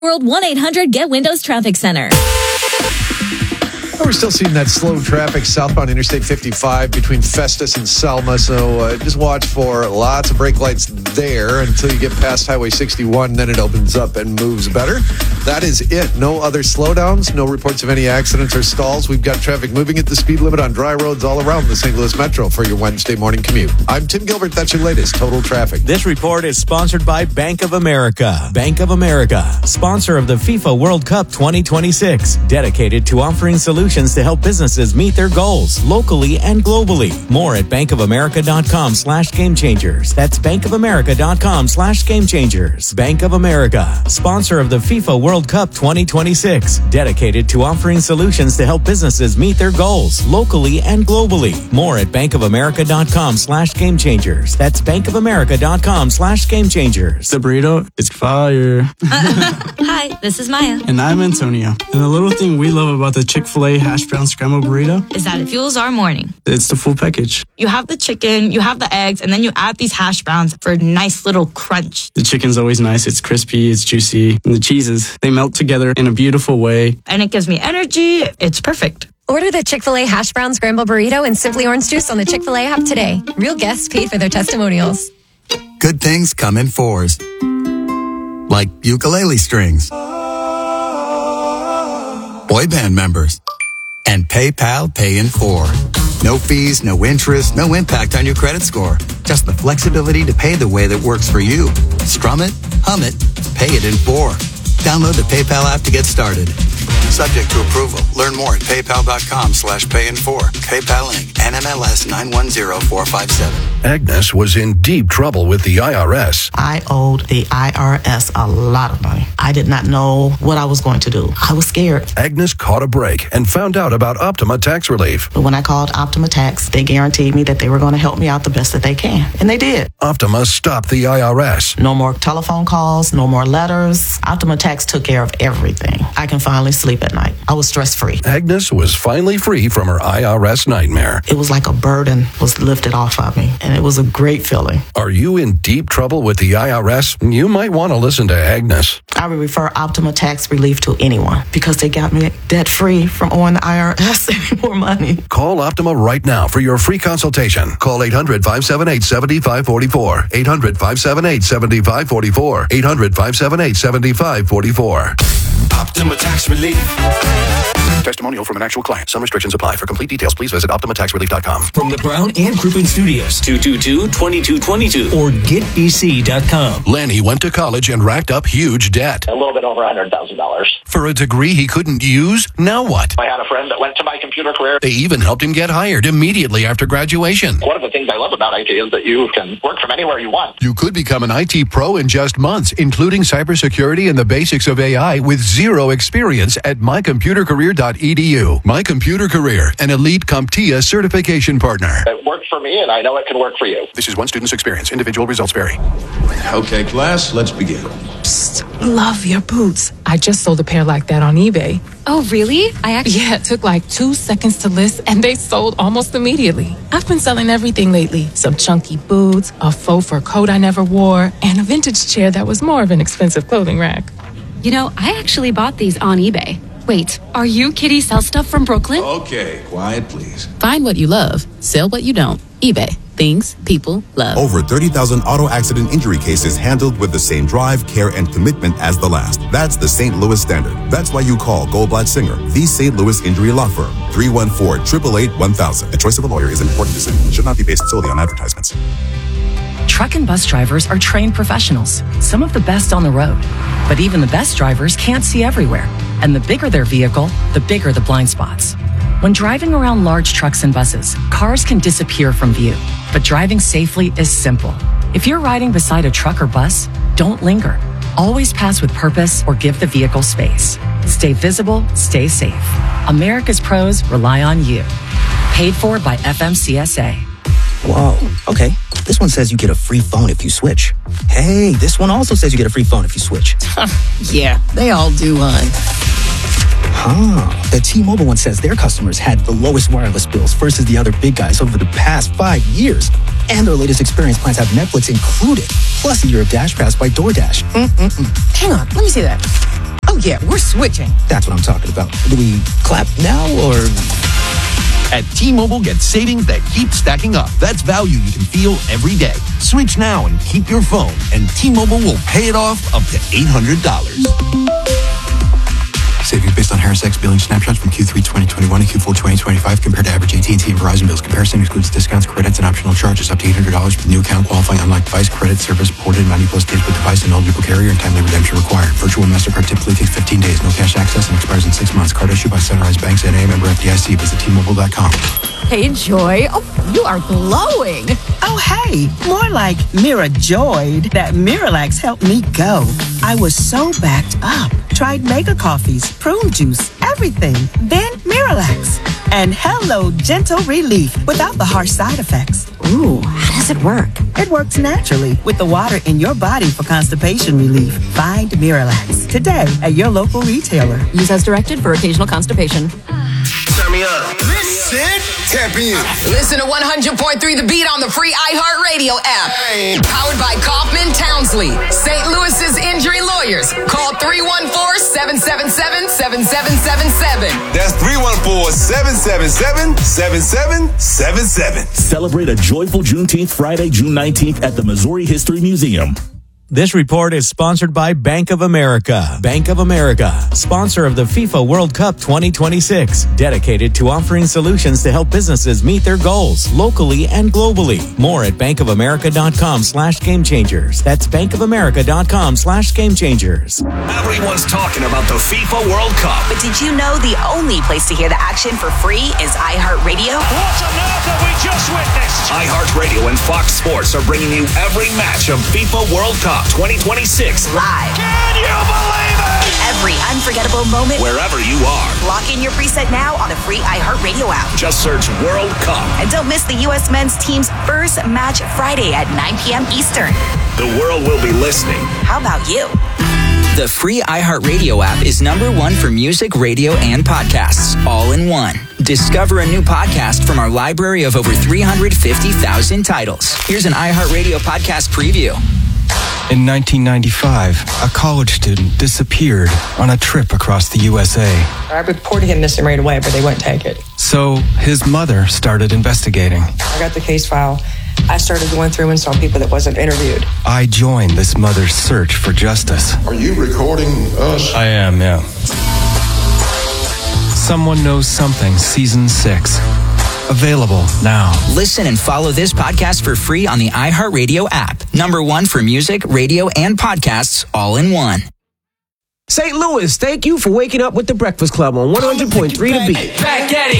World 1-800-GET-WINDOWS Traffic Center. We're still seeing that slow traffic southbound Interstate 55 between Festus and Selma, so just watch for lots of brake lights there until you get past Highway 61, then it opens up and moves better. That is it. No other slowdowns, no reports of any accidents or stalls. We've got traffic moving at the speed limit on dry roads all around the St. Louis Metro for your Wednesday morning commute. I'm Tim Gilbert. That's your latest Total Traffic. This report is sponsored by Bank of America. Bank of America, sponsor of the FIFA World Cup 2026, dedicated to offering solutions to help businesses meet their goals locally and globally. More at bankofamerica.com/gamechangers. That's bankofamerica.com/gamechangers. Bank of America, sponsor of the FIFA World Cup 2026, dedicated to offering solutions to help businesses meet their goals locally and globally. More at bankofamerica.com/gamechangers. That's bankofamerica.com/gamechangers. The burrito is fire. Hi, this is Maya. And I'm Antonio. And the little thing we love about the Chick-fil-A hash brown scrambled burrito is that it fuels our morning. It's the full package. You have the chicken, you have the eggs, and then you add these hash browns for a nice little crunch. The chicken's always nice. It's crispy, it's juicy. And the cheeses, they melt together in a beautiful way. And it gives me energy. It's perfect. Order the Chick-fil-A hash brown scrambled burrito and Simply Orange Juice on the Chick-fil-A app today. Real guests paid for their testimonials. Good things come in fours. Like ukulele strings. Boy band members. And PayPal Pay in 4. No fees, no interest, no impact on your credit score. Just the flexibility to pay the way that works for you. Strum it, hum it, pay it in 4. Download the PayPal app to get started. Subject to approval. Learn more at paypal.com/payin4. PayPal Inc. NMLS 910457. Agnes was in deep trouble with the IRS. I owed the IRS a lot of money. I did not know what I was going to do. I was scared. Agnes caught a break and found out about Optima Tax Relief. But when I called Optima Tax, they guaranteed me that they were going to help me out the best that they can. And they did. Optima stopped the IRS. No more telephone calls, no more letters. Optima Tax took care of everything. I can finally sleep at night. I was stress-free. Agnes was finally free from her IRS nightmare. It was like a burden was lifted off of me, and it was a great feeling. Are you in deep trouble with the IRS? You might want to listen to Agnes. I would refer Optima Tax Relief to anyone because they got me debt-free from owing the IRS any more money. Call Optima right now for your free consultation. Call 800-578-7544. 800-578-7544. 800-578-7544. Optima Tax Relief. Testimonial from an actual client. Some restrictions apply. For complete details, please visit OptimaTaxRelief.com. From the Brown and Crouppen Studios, 222-2222 or getbc.com. Lanny went to college and racked up huge debt. A little bit over $100,000. For a degree he couldn't use? Now what? I had a friend that went to My Computer Career. They even helped him get hired immediately after graduation. One of the things I love about IT is that you can work from anywhere you want. You could become an IT pro in just months, including cybersecurity and the basics of AI with zero experience at mycomputercareer.edu. My Computer Career, an elite CompTIA certification partner. It worked for me, and I know it can work for you. This is one student's experience. Individual results vary. Okay, class, let's begin. Psst, love your boots. I just sold a pair like that on eBay. Oh, really? Yeah, it took like 2 seconds to list, and they sold almost immediately. I've been selling everything lately. Some chunky boots, a faux fur coat I never wore, and a vintage chair that was more of an expensive clothing rack. You know, I actually bought these on eBay. Wait, are you Kitty Sell Stuff from Brooklyn? Okay, quiet, please. Find what you love, sell what you don't. eBay. Things people love. Over 30,000 auto accident injury cases handled with the same drive, care, and commitment as the last. That's the St. Louis standard. That's why you call Goldblatt Singer, the St. Louis injury law firm. 314-888-1000. The choice of a lawyer is an important decision. It should not be based solely on advertisements. Truck and bus drivers are trained professionals, some of the best on the road. But even the best drivers can't see everywhere. And the bigger their vehicle, the bigger the blind spots. When driving around large trucks and buses, cars can disappear from view. But driving safely is simple. If you're riding beside a truck or bus, don't linger. Always pass with purpose or give the vehicle space. Stay visible, stay safe. America's pros rely on you. Paid for by FMCSA. Whoa, okay. This one says you get a free phone if you switch. Hey, this one also says you get a free phone if you switch. Yeah, they all do, hon. The T-Mobile one says their customers had the lowest wireless bills versus the other big guys over the past 5 years. And their latest experience plans have Netflix included, plus a year of Dash Pass by DoorDash. Hang on, let me see that. yeah, we're switching. That's what I'm talking about. Do we clap now or... At T-Mobile, get savings that keep stacking up. That's value you can feel every day. Switch now and keep your phone, and T-Mobile will pay it off up to $800. Savings based on HarrisX billing snapshots from Q3 2021 to Q4 2025 compared to average AT&T and Verizon bills. Comparison excludes discounts, credits, and optional charges up to $800 for the new account qualifying unlike device credit service ported 90+ days with device and eligible carrier and timely redemption required. Virtual MasterCard typically takes 15 days. No cash access and expires in 6 months. Card issued by Sunrise Banks N.A. member FDIC. Visit T-Mobile.com. Hey, Joy. Oh, you are glowing. Oh, hey. More like Mira joyed that Miralax helped me go. I was so backed up. Tried mega coffees, prune juice, everything. Then Miralax. And hello, gentle relief without the harsh side effects. Ooh, how does it work? It works naturally with the water in your body for constipation relief. Find Miralax today at your local retailer. Use as directed for occasional constipation. Turn me up. Listen, tap in. Listen to 100.3 The Beat on the free iHeartRadio app. Hey. Powered by Kaufman Townsley, St. Louis's injury lawyers. Call 314-777-7777. That's 314-777-7777. Celebrate a joyful Juneteenth Friday, June 19th at the Missouri History Museum. This report is sponsored by Bank of America. Bank of America, sponsor of the FIFA World Cup 2026, dedicated to offering solutions to help businesses meet their goals locally and globally. More at bankofamerica.com/gamechangers. That's bankofamerica.com/gamechangers. Everyone's talking about the FIFA World Cup. But did you know the only place to hear the action for free is iHeartRadio? What on earth have we just witnessed? iHeartRadio and Fox Sports are bringing you every match of FIFA World Cup 2026 live. Can you believe it? Every unforgettable moment, wherever you are. Lock in your preset now on the free iHeartRadio app. Just search World Cup. And don't miss the U.S. men's team's first match Friday at 9 p.m. Eastern. The world will be listening. How about you? The free iHeartRadio app is #1 for music, radio, and podcasts, all in one. Discover a new podcast from our library of over 350,000 titles. Here's an iHeartRadio podcast preview. In 1995, a college student disappeared on a trip across the USA. I reported him missing right away, but they wouldn't take it. So his mother started investigating. I got the case file. I started going through and saw people that wasn't interviewed. I joined this mother's search for justice. Are you recording us? I am, yeah. Someone Knows Something, Season 6. Available now. Listen and follow this podcast for free on the iHeartRadio app. #1 for music, radio, and podcasts, all in one. St. Louis, thank you for waking up with the Breakfast Club on 100.3 The Beat. Back at it.